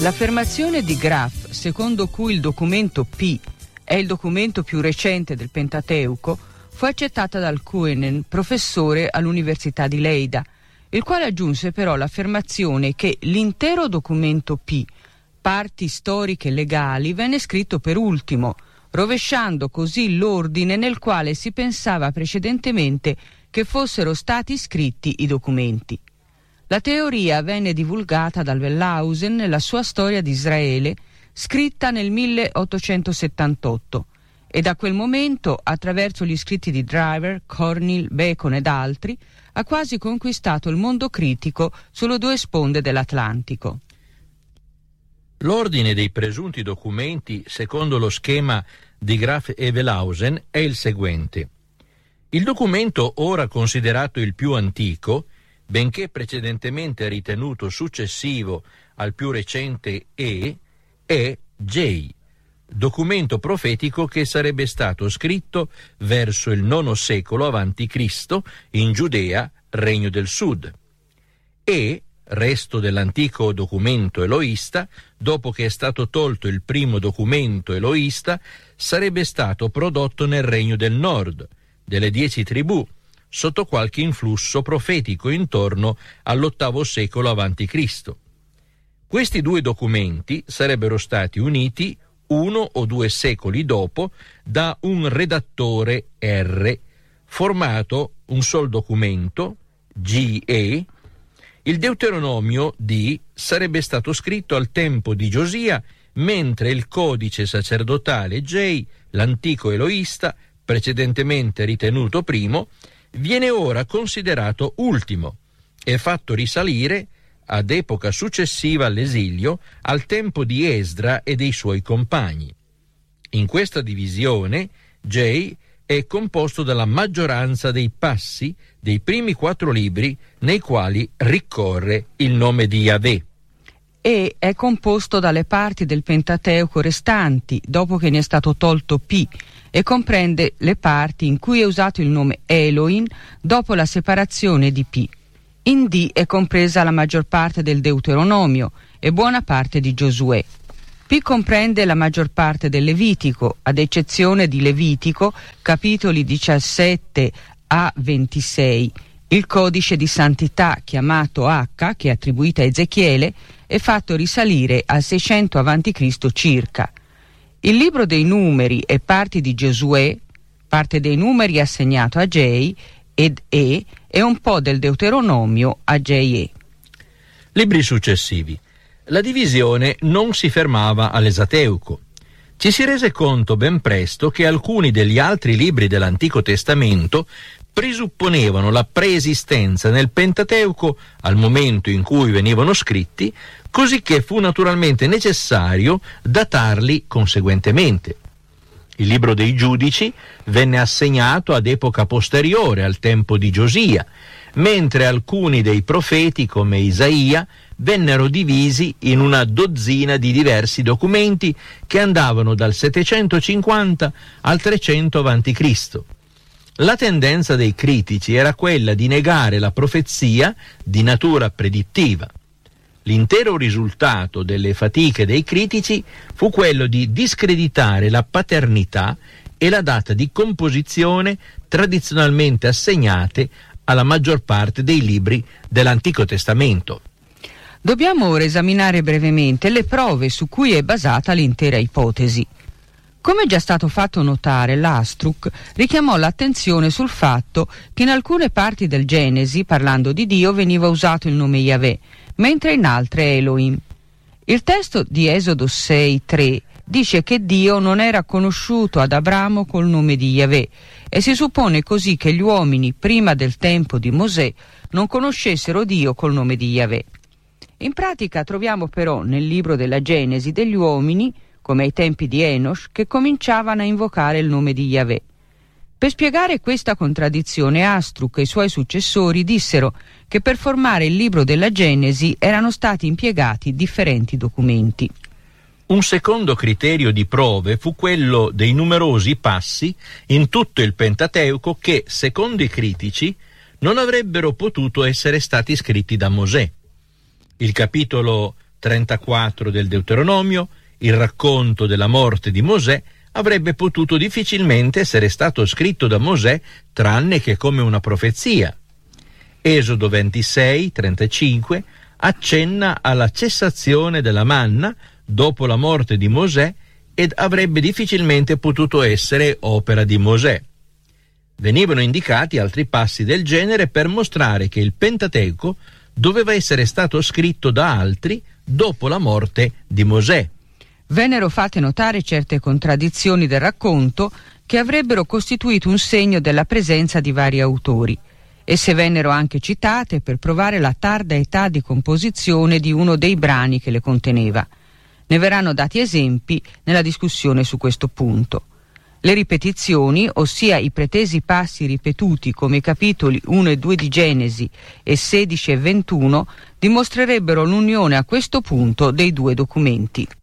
L'affermazione di Graff, secondo cui il documento P è il documento più recente del Pentateuco, fu accettata dal Koenen, professore all'Università di Leida, il quale aggiunse però l'affermazione che l'intero documento P, parti storiche e legali, venne scritto per ultimo, rovesciando così l'ordine nel quale si pensava precedentemente che fossero stati scritti i documenti. La teoria venne divulgata dal Wellhausen nella sua Storia di Israele, scritta nel 1878, e da quel momento, attraverso gli scritti di Driver, Cornell, Bacon ed altri, ha quasi conquistato il mondo critico sulle due sponde dell'Atlantico. L'ordine dei presunti documenti, secondo lo schema di Graff e Wellhausen, è il seguente. Il documento ora considerato il più antico, benché precedentemente ritenuto successivo al più recente è J, documento profetico che sarebbe stato scritto verso il IX secolo a.C. in Giudea, Regno del Sud. E, resto dell'antico documento eloista, dopo che è stato tolto il primo documento eloista, sarebbe stato prodotto nel Regno del Nord, delle 10 tribù, sotto qualche influsso profetico intorno all'VIII secolo a.C. Questi due documenti sarebbero stati uniti 1 o 2 secoli dopo da un redattore R, formato un sol documento, GE. Il Deuteronomio D sarebbe stato scritto al tempo di Giosia, mentre il codice sacerdotale J, l'antico eloista, precedentemente ritenuto primo, viene ora considerato ultimo e fatto risalire ad epoca successiva all'esilio, al tempo di Esdra e dei suoi compagni. In questa divisione, J è composto dalla maggioranza dei passi dei primi 4 libri nei quali ricorre il nome di Yahweh. E è composto dalle parti del Pentateuco restanti, dopo che ne è stato tolto P, e comprende le parti in cui è usato il nome Elohim dopo la separazione di P. In D è compresa la maggior parte del Deuteronomio e buona parte di Giosuè. P comprende la maggior parte del Levitico, ad eccezione di Levitico, capitoli 17 a 26. Il codice di santità, chiamato H, che è attribuito a Ezechiele, è fatto risalire al 600 a.C. circa. Il libro dei numeri e parti di Giosuè, parte dei numeri assegnato a J ed E, e un po' del Deuteronomio a JE. Libri successivi. La divisione non si fermava all'Esateuco. Ci si rese conto ben presto che alcuni degli altri libri dell'Antico Testamento presupponevano la preesistenza nel Pentateuco al momento in cui venivano scritti, cosicché fu naturalmente necessario datarli conseguentemente. Il libro dei Giudici venne assegnato ad epoca posteriore al tempo di Giosia, mentre alcuni dei profeti, come Isaia, vennero divisi in una dozzina di diversi documenti che andavano dal 750 al 300 a.C. La tendenza dei critici era quella di negare la profezia di natura predittiva. L'intero risultato delle fatiche dei critici fu quello di discreditare la paternità e la data di composizione tradizionalmente assegnate alla maggior parte dei libri dell'Antico Testamento. Dobbiamo ora esaminare brevemente le prove su cui è basata l'intera ipotesi. Come è già stato fatto notare, Lastruc richiamò l'attenzione sul fatto che in alcune parti del Genesi, parlando di Dio, veniva usato il nome Yahweh, mentre in altre Elohim. Il testo di Esodo 6:3 dice che Dio non era conosciuto ad Abramo col nome di Yahweh, e si suppone così che gli uomini, prima del tempo di Mosè, non conoscessero Dio col nome di Yahweh. In pratica troviamo però nel libro della Genesi degli uomini, come ai tempi di Enosh, che cominciavano a invocare il nome di Yahweh. Per spiegare questa contraddizione, Astruc e i suoi successori dissero che per formare il libro della Genesi erano stati impiegati differenti documenti. Un secondo criterio di prove fu quello dei numerosi passi in tutto il Pentateuco che, secondo i critici, non avrebbero potuto essere stati scritti da Mosè. Il capitolo 34 del Deuteronomio, il racconto della morte di Mosè, avrebbe potuto difficilmente essere stato scritto da Mosè tranne che come una profezia. Esodo 26, 35 accenna alla cessazione della manna dopo la morte di Mosè ed avrebbe difficilmente potuto essere opera di Mosè. Venivano indicati altri passi del genere per mostrare che il Pentateuco doveva essere stato scritto da altri dopo la morte di Mosè. Vennero fatte notare certe contraddizioni del racconto che avrebbero costituito un segno della presenza di vari autori. Esse vennero anche citate per provare la tarda età di composizione di uno dei brani che le conteneva. Ne verranno dati esempi nella discussione su questo punto. Le ripetizioni, ossia i pretesi passi ripetuti come i capitoli 1 e 2 di Genesi e 16 e 21, dimostrerebbero l'unione a questo punto dei due documenti.